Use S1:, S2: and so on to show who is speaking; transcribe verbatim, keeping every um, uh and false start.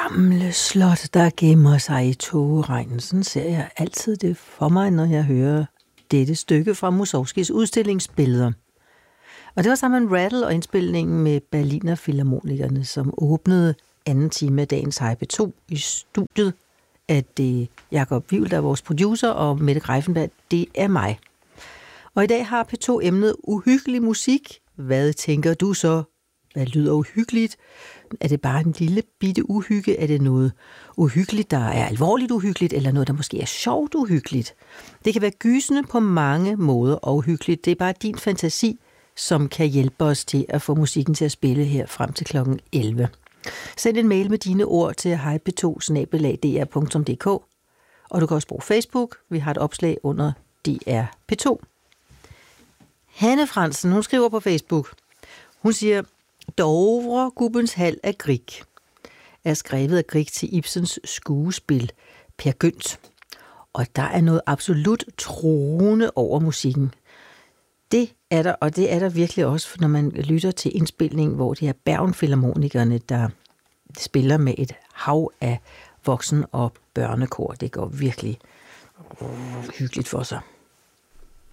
S1: gamle slot, der gemmer sig i tågeregnen. Sådan ser jeg altid det for mig, når jeg hører dette stykke fra Mussorgskijs udstillingsbilleder. Og det var sammen med Rattle og indspilningen med Berliner Philharmonikerne, som åbnede anden time af dagens Hej P to i studiet. At det Jakob Wivel, der er vores producer, og Mette Greiffenberg, det er mig. Og i dag har P to emnet uhyggelig musik. Hvad tænker du så? Hvad lyder uhyggeligt? Er det bare en lille bitte uhygge? Er det noget uhyggeligt, der er alvorligt uhyggeligt, eller noget, der måske er sjovt uhyggeligt? Det kan være gysende på mange måder og uhyggeligt. Det er bare din fantasi, som kan hjælpe os til at få musikken til at spille her frem til klokken elleve. Send en mail med dine ord til hej p to snabel-a d r punktum d k, og du kan også bruge Facebook. Vi har et opslag under D R P to. Hanne Fransen, hun skriver på Facebook. Hun siger, Dovre Gubbens Hal af Grieg er skrevet af Grieg til Ibsens skuespil Per Gynt. Og der er noget absolut troende over musikken. Det er der, og det er der virkelig også, når man lytter til indspilning, hvor det er Bergen Philharmonikerne, der spiller med et hav af voksen- og børnekor. Det går virkelig hyggeligt for sig.